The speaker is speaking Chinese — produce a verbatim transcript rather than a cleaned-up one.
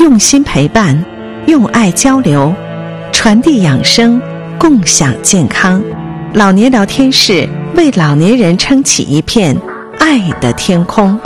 用心陪伴，用爱交流，传递养生，共享健康。老年聊天室为老年人撑起一片爱的天空。